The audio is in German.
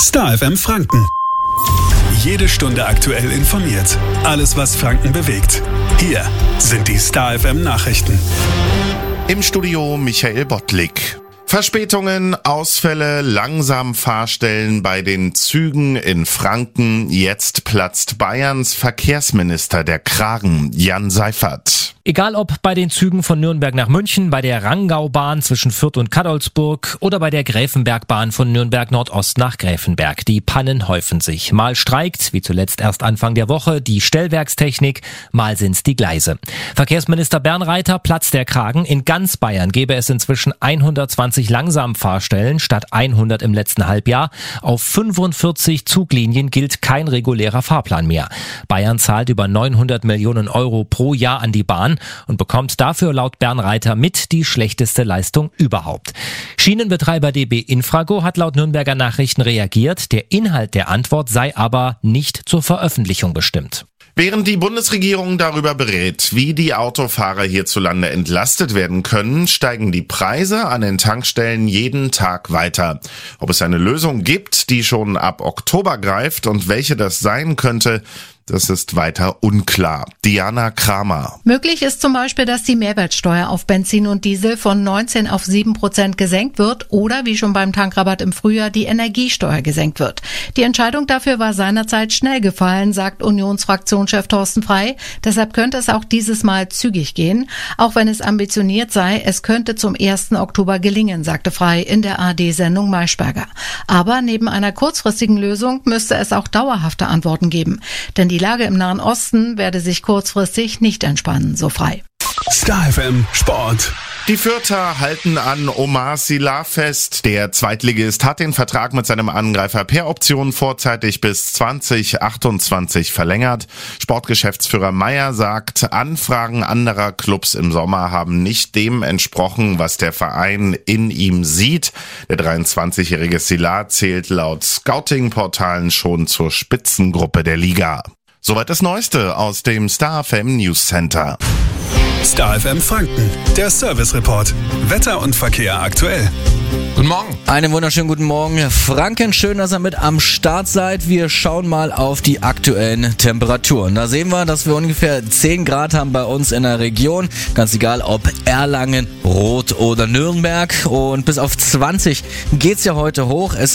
Star FM Franken. Jede Stunde aktuell informiert. Alles, was Franken bewegt. Hier sind die Star FM Nachrichten. Im Studio Michael Bottlik. Verspätungen, Ausfälle, langsam Fahrstellen bei den Zügen in Franken. Jetzt platzt Bayerns Verkehrsminister der Kragen, Jan Seifert. Egal ob bei den Zügen von Nürnberg nach München, bei der Rangaubahn zwischen Fürth und Cadolzburg oder bei der Gräfenbergbahn von Nürnberg Nordost nach Gräfenberg. Die Pannen häufen sich. Mal streikt, wie zuletzt erst Anfang der Woche, die Stellwerkstechnik, mal sind's die Gleise. Verkehrsminister Bernreiter platzt der Kragen. In ganz Bayern gäbe es inzwischen 120 Langsamfahrstellen statt 100 im letzten Halbjahr. Auf 45 Zuglinien gilt kein regulärer Fahrplan mehr. Bayern zahlt über 900 Millionen Euro pro Jahr an die Bahn und bekommt dafür laut Bernreiter mit die schlechteste Leistung überhaupt. Schienenbetreiber DB Infrago hat laut Nürnberger Nachrichten reagiert. Der Inhalt der Antwort sei aber nicht zur Veröffentlichung bestimmt. Während die Bundesregierung darüber berät, wie die Autofahrer hierzulande entlastet werden können, steigen die Preise an den Tankstellen jeden Tag weiter. Ob es eine Lösung gibt, die schon ab Oktober greift und welche das sein könnte, das ist weiter unklar. Diana Kramer. Möglich ist zum Beispiel, dass die Mehrwertsteuer auf Benzin und Diesel von 19 auf 7% gesenkt wird oder, wie schon beim Tankrabatt im Frühjahr, die Energiesteuer gesenkt wird. Die Entscheidung dafür war seinerzeit schnell gefallen, sagt Unionsfraktionschef Thorsten Frey. Deshalb könnte es auch dieses Mal zügig gehen. Auch wenn es ambitioniert sei, es könnte zum 1. Oktober gelingen, sagte Frey in der ARD-Sendung Maischberger. Aber neben einer kurzfristigen Lösung müsste es auch dauerhafte Antworten geben. Denn die Lage im Nahen Osten werde sich kurzfristig nicht entspannen, so Frey. Star FM Sport. Die Fürther halten an Omar Sylla fest. Der Zweitligist hat den Vertrag mit seinem Angreifer per Option vorzeitig bis 2028 verlängert. Sportgeschäftsführer Meyer sagt, Anfragen anderer Clubs im Sommer haben nicht dem entsprochen, was der Verein in ihm sieht. Der 23-jährige Sylla zählt laut Scouting-Portalen schon zur Spitzengruppe der Liga. Soweit das Neueste aus dem Star FM News Center. Star FM Franken, der Service Report. Wetter und Verkehr aktuell. Guten Morgen. Einen wunderschönen guten Morgen. Franken, schön, dass ihr mit am Start seid. Wir schauen mal auf die aktuellen Temperaturen. Da sehen wir, dass wir ungefähr 10 Grad haben bei uns in der Region. Ganz egal, ob Erlangen, Roth oder Nürnberg. Und bis auf 20 geht's ja heute hoch. Es